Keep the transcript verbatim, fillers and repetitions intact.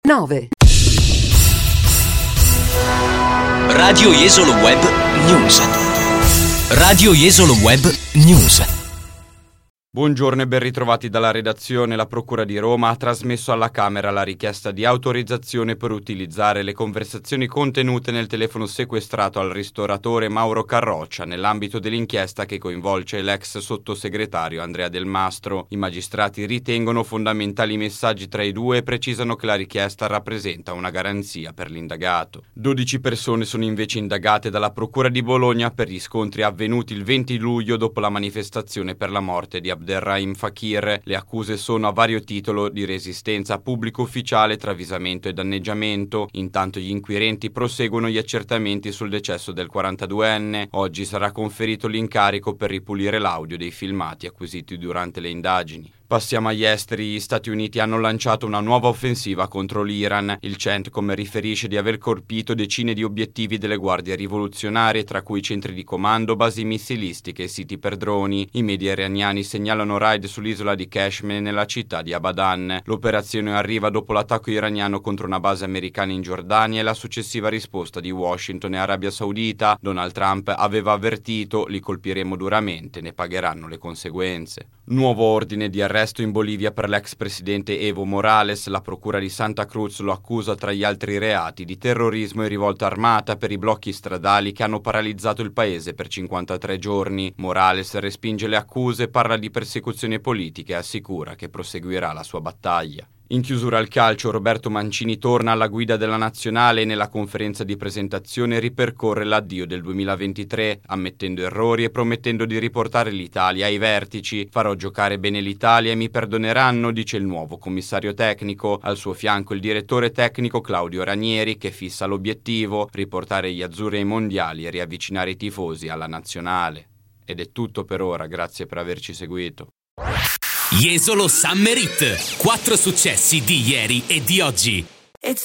nove. Radio Jesolo Web News. Radio Jesolo Web News. Buongiorno e ben ritrovati dalla redazione. La Procura di Roma ha trasmesso alla Camera la richiesta di autorizzazione per utilizzare le conversazioni contenute nel telefono sequestrato al ristoratore Mauro Carroccia nell'ambito dell'inchiesta che coinvolge l'ex sottosegretario Andrea Del Mastro. I magistrati ritengono fondamentali i messaggi tra i due e precisano che la richiesta rappresenta una garanzia per l'indagato. dodici persone sono invece indagate dalla Procura di Bologna per gli scontri avvenuti il venti luglio dopo la manifestazione per la morte di Abderrahim Fakir. Le accuse sono a vario titolo di resistenza a pubblico ufficiale, travisamento e danneggiamento. Intanto gli inquirenti proseguono gli accertamenti sul decesso del quarantaduenne. Oggi sarà conferito l'incarico per ripulire l'audio dei filmati acquisiti durante le indagini. Passiamo agli esteri. Gli Stati Uniti hanno lanciato una nuova offensiva contro l'Iran. Il CENTCOM riferisce di aver colpito decine di obiettivi delle guardie rivoluzionarie, tra cui centri di comando, basi missilistiche e siti per droni. I media iraniani segnalano raid sull'isola di Kashmir nella città di Abadan. L'operazione arriva dopo l'attacco iraniano contro una base americana in Giordania e la successiva risposta di Washington e Arabia Saudita. Donald Trump aveva avvertito: li colpiremo duramente, ne pagheranno le conseguenze. Nuovo ordine di arresto in Bolivia per l'ex presidente Evo Morales. La procura di Santa Cruz lo accusa, tra gli altri reati, di terrorismo e rivolta armata per i blocchi stradali che hanno paralizzato il paese per cinquantatré giorni. Morales respinge le accuse, parla di persecuzione politica e assicura che proseguirà la sua battaglia. In chiusura al calcio, Roberto Mancini torna alla guida della nazionale e nella conferenza di presentazione ripercorre l'addio del duemilaventitré, ammettendo errori e promettendo di riportare l'Italia ai vertici. Farò giocare bene l'Italia e mi perdoneranno, dice il nuovo commissario tecnico. Al suo fianco il direttore tecnico Claudio Ranieri, che fissa l'obiettivo: riportare gli azzurri ai mondiali e riavvicinare i tifosi alla nazionale. Ed è tutto per ora, grazie per averci seguito. Jesolo Summer Hit. Quattro successi di ieri e di oggi.